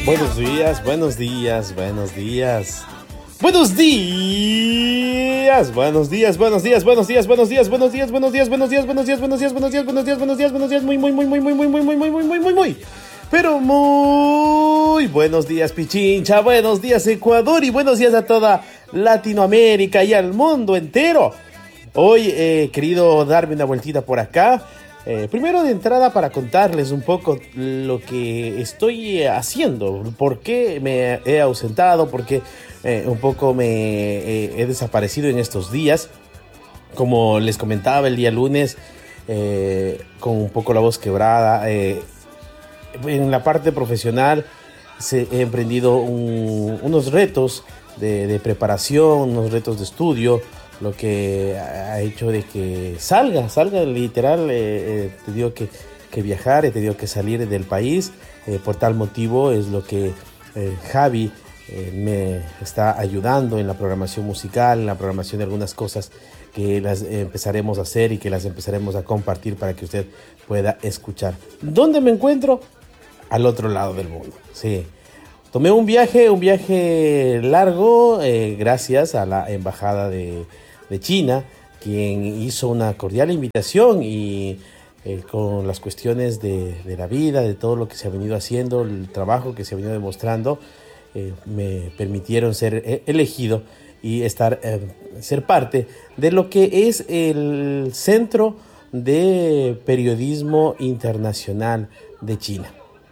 Buenos días, buenos días, buenos días. Buenos días, buenos días, buenos días, buenos días, buenos días, buenos días, buenos días, buenos días, buenos días, buenos días, buenos días, buenos días, buenos días, buenos días, muy, muy, muy, muy, muy, muy, muy, muy, muy, muy, muy, muy, pero muy buenos días, Pichincha, buenos días, Ecuador, y buenos días a toda Latinoamérica y al mundo entero. Hoy he querido darme una vueltita por acá. Primero de entrada para contarles un poco lo que estoy haciendo, por qué me he ausentado, por qué un poco me he desaparecido en estos días. Como les comentaba el día lunes, con un poco la voz quebrada, en la parte profesional he emprendido unos retos de preparación, unos retos de estudio, lo que ha hecho de que salga literal, te digo que viajar, he tenido que salir del país, por tal motivo es lo que Javi me está ayudando en la programación musical, en la programación de algunas cosas que las empezaremos a hacer y que las empezaremos a compartir para que usted pueda escuchar. ¿Dónde me encuentro? Al otro lado del mundo, sí. Tomé un viaje largo, gracias a la Embajada de China, quien hizo una cordial invitación y con las cuestiones de la vida, de todo lo que se ha venido haciendo, el trabajo que se ha venido demostrando, me permitieron ser elegido y ser parte de lo que es el Centro de Periodismo Internacional de China.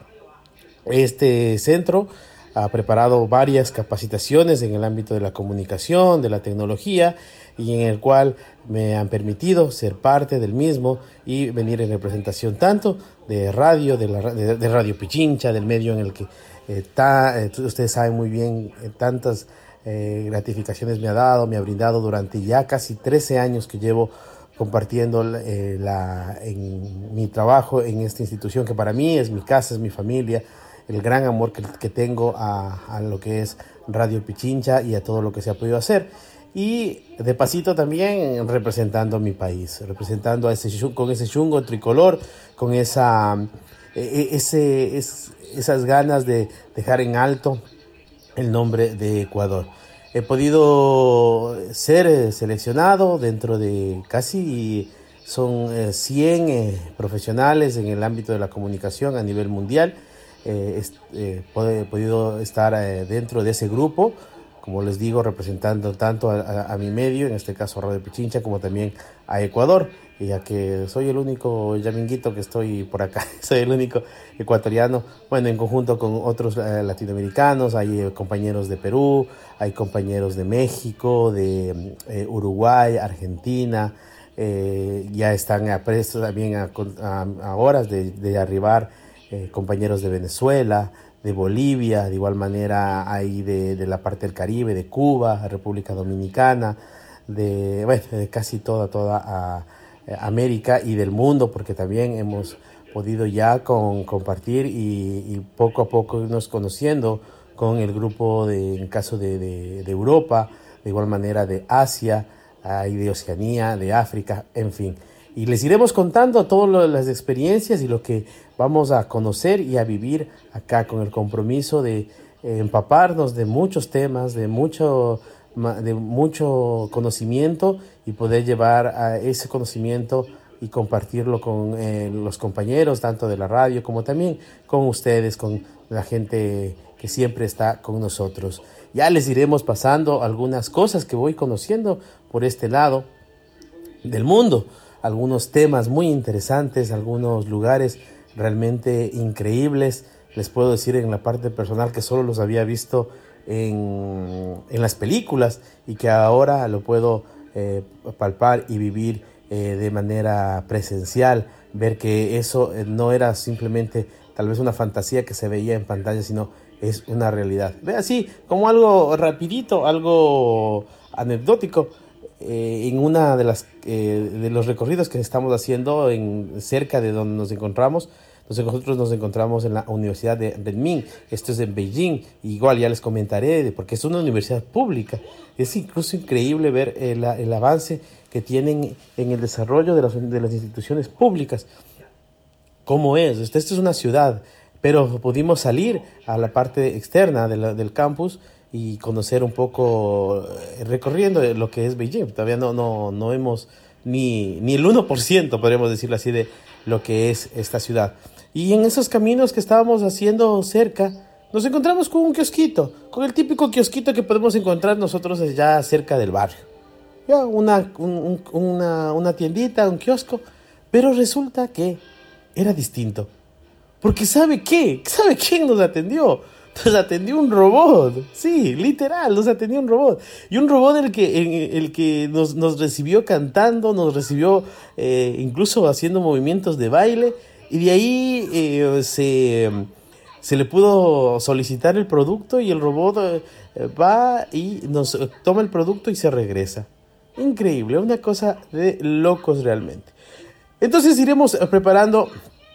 Este centro ha preparado varias capacitaciones en el ámbito de la comunicación, de la tecnología, y en el cual me han permitido ser parte del mismo y venir en representación tanto de radio, de Radio Pichincha, del medio en el que está. Ustedes saben muy bien, tantas gratificaciones me ha brindado durante ya casi 13 años que llevo compartiendo en mi trabajo en esta institución, que para mí es mi casa, es mi familia, el gran amor que tengo a lo que es Radio Pichincha y a todo lo que se ha podido hacer. Y de pasito también representando a mi país, representando con ese chungo tricolor, con esas ganas de dejar en alto el nombre de Ecuador. He podido ser seleccionado dentro de casi son 100 profesionales en el ámbito de la comunicación a nivel mundial. He podido estar dentro de ese grupo, como les digo, representando tanto a mi medio, en este caso a Radio Pichincha, como también a Ecuador, ya que soy el único yaminguito que estoy por acá, soy el único ecuatoriano, bueno, en conjunto con otros latinoamericanos, hay compañeros de Perú, hay compañeros de México, de Uruguay, Argentina, ya están a presto también a horas de arribar compañeros de Venezuela, de Bolivia, de igual manera hay de la parte del Caribe, de Cuba, República Dominicana, de casi toda América y del mundo, porque también hemos podido ya compartir y poco a poco irnos conociendo con el grupo en caso de Europa, de igual manera de Asia, y de Oceanía, de África, en fin. Y les iremos contando todas las experiencias y lo que vamos a conocer y a vivir acá, con el compromiso de empaparnos de muchos temas, de mucho conocimiento, y poder llevar a ese conocimiento y compartirlo con los compañeros, tanto de la radio como también con ustedes, con la gente que siempre está con nosotros. Ya les iremos pasando algunas cosas que voy conociendo por este lado del mundo, algunos temas muy interesantes, algunos lugares realmente increíbles. Les puedo decir en la parte personal que solo los había visto en las películas y que ahora lo puedo palpar y vivir de manera presencial, ver que eso no era simplemente tal vez una fantasía que se veía en pantalla, sino es una realidad. Ve así, como algo rapidito, algo anecdótico. En una de los recorridos que estamos haciendo cerca de donde nos encontramos, nosotros nos encontramos en la Universidad de Renmin, esto es en Beijing, igual ya les comentaré, porque es una universidad pública. Es incluso increíble ver el avance que tienen en el desarrollo de las instituciones públicas. ¿Cómo es? Esta es una ciudad pero pudimos salir a la parte externa del campus y conocer un poco, recorriendo lo que es Beijing. Todavía no hemos ni el 1%, podríamos decirlo así, de lo que es esta ciudad. Y en esos caminos que estábamos haciendo cerca, nos encontramos con un kiosquito, con el típico kiosquito que podemos encontrar nosotros allá cerca del barrio. Ya, una tiendita, un kiosco, pero resulta que era distinto. Porque ¿sabe qué? ¿Sabe quién nos atendió? Nos atendió un robot. Sí, literal, nos atendió un robot. Y un robot el que nos recibió cantando, nos recibió incluso haciendo movimientos de baile. Y de ahí se le pudo solicitar el producto y el robot va y nos toma el producto y se regresa. Increíble, una cosa de locos realmente. Entonces iremos preparando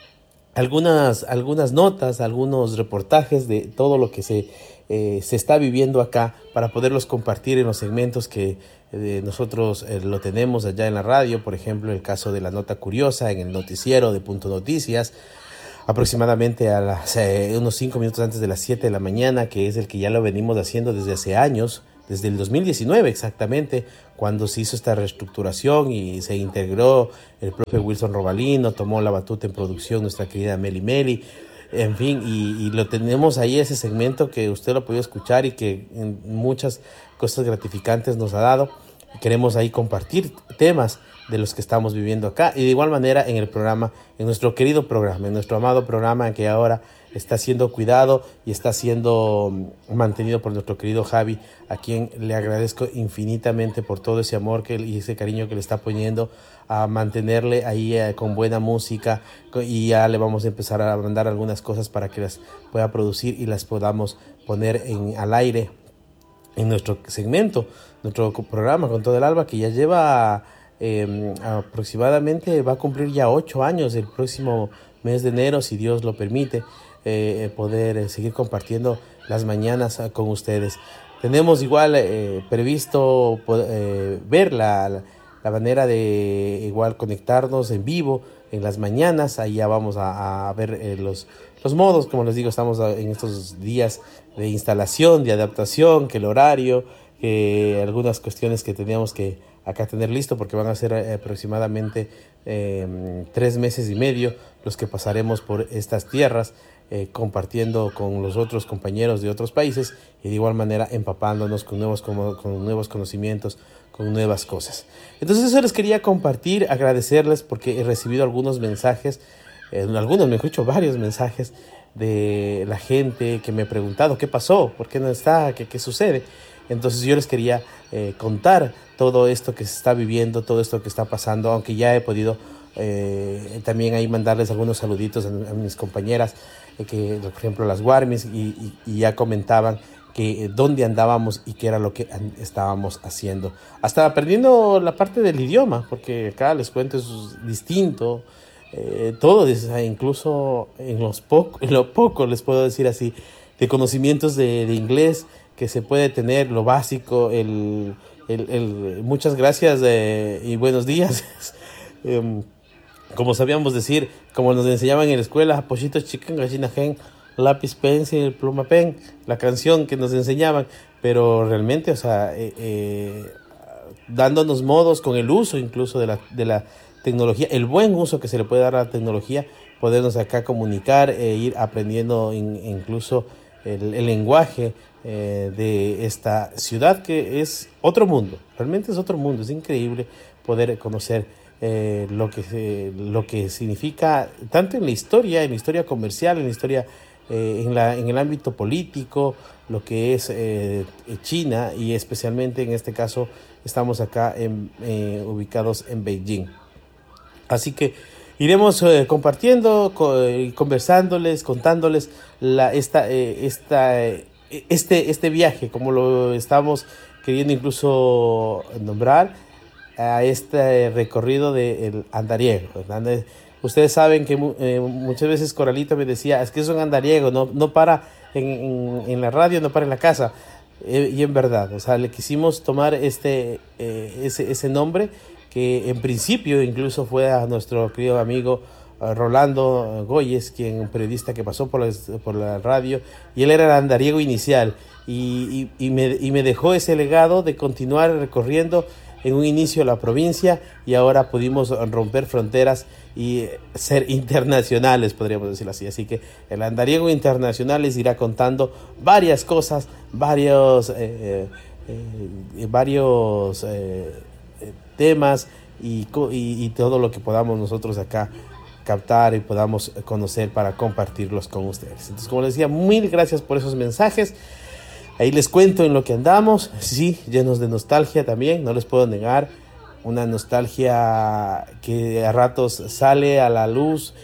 algunas notas, algunos reportajes de todo lo que se está viviendo acá para poderlos compartir en los segmentos que nosotros lo tenemos allá en la radio. Por ejemplo, el caso de la nota curiosa en el noticiero de Punto Noticias, aproximadamente a unos 5 minutos antes de las 7 de la mañana, que es el que ya lo venimos haciendo desde hace años, desde el 2019 exactamente, cuando se hizo esta reestructuración y se integró el propio Wilson Robalino, tomó la batuta en producción nuestra querida Meli Meli, en fin, y lo tenemos ahí, ese segmento que usted lo ha podido escuchar y que muchas cosas gratificantes nos ha dado. Queremos ahí compartir temas de los que estamos viviendo acá, y de igual manera en el programa, en nuestro querido programa, en nuestro amado programa que ahora está siendo cuidado y está siendo mantenido por nuestro querido Javi, a quien le agradezco infinitamente por todo ese amor y ese cariño que le está poniendo a mantenerle ahí con buena música, y ya le vamos a empezar a mandar algunas cosas para que las pueda producir y las podamos poner al aire en nuestro segmento, nuestro programa Con Todo el Alba, que ya lleva aproximadamente, va a cumplir ya 8 años el próximo mes de enero, si Dios lo permite, poder seguir compartiendo las mañanas con ustedes. Tenemos igual previsto ver la manera de igual conectarnos en vivo en las mañanas. Ahí ya vamos a ver los modos. Como les digo, estamos en estos días de instalación, de adaptación, que el horario, que algunas cuestiones que teníamos que acá tener listo, porque van a ser aproximadamente 3 meses y medio los que pasaremos por estas tierras, compartiendo con los otros compañeros de otros países y de igual manera empapándonos con nuevos conocimientos, con nuevas cosas. Entonces eso les quería compartir, agradecerles porque he recibido algunos mensajes, varios mensajes de la gente que me ha preguntado qué pasó, por qué no está, qué sucede. Entonces yo les quería contar todo esto que se está viviendo, todo esto que está pasando, aunque ya he podido también ahí mandarles algunos saluditos a mis compañeras, que por ejemplo las Warmis, y ya comentaban que dónde andábamos y qué era lo que estábamos haciendo. Hasta perdiendo la parte del idioma, porque acá les cuento es distinto, todo, incluso en lo poco les puedo decir así, de conocimientos de inglés que se puede tener, lo básico, muchas gracias y buenos días. Como sabíamos decir, como nos enseñaban en la escuela, pollito chicken, gallina gen, lápiz, pencil, pluma, pen, la canción que nos enseñaban, pero realmente, o sea, dándonos modos con el uso incluso de la tecnología, el buen uso que se le puede dar a la tecnología, podernos acá comunicar, ir aprendiendo incluso el lenguaje de esta ciudad, que es otro mundo, realmente es otro mundo. Es increíble poder conocer lo que significa tanto en la historia comercial, en la historia en el ámbito político, lo que es China, y especialmente en este caso estamos acá ubicados en Beijing. Así que iremos compartiendo, conversándoles, contándoles este viaje, como lo estamos queriendo incluso nombrar, a este recorrido del andariego. Ustedes saben que muchas veces Coralita me decía, es que es un andariego, no para en la radio, no para en la casa. Y en verdad, o sea, le quisimos tomar ese nombre, que en principio incluso fue a nuestro querido amigo Rolando Goyes, un periodista que pasó por la radio, y él era el andariego inicial, y me dejó ese legado de continuar recorriendo en un inicio la provincia, y ahora pudimos romper fronteras y ser internacionales, podríamos decirlo así. Así que el andariego internacional les irá contando varias cosas, varios temas y todo lo que podamos nosotros acá captar y podamos conocer para compartirlos con ustedes. Entonces, como les decía, mil gracias por esos mensajes. Ahí les cuento en lo que andamos, sí, llenos de nostalgia también, no les puedo negar, una nostalgia que a ratos sale a la luz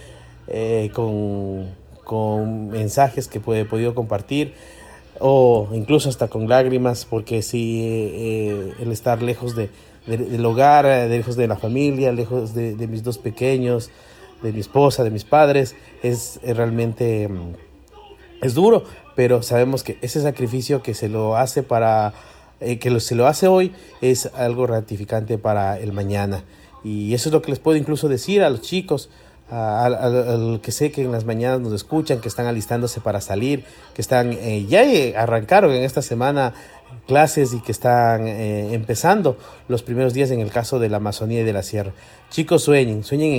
con mensajes que he podido compartir, o incluso hasta con lágrimas, porque sí, el estar lejos del hogar, lejos de la familia, lejos de mis dos pequeños, de mi esposa, de mis padres, es realmente es duro, pero sabemos que ese sacrificio que se lo hace se lo hace hoy, es algo gratificante para el mañana. Y eso es lo que les puedo incluso decir a los chicos, al que sé que en las mañanas nos escuchan, que están alistándose para salir, que están ya arrancaron en esta semana clases y que están empezando los primeros días en el caso de la Amazonía y de la Sierra. Chicos, sueñen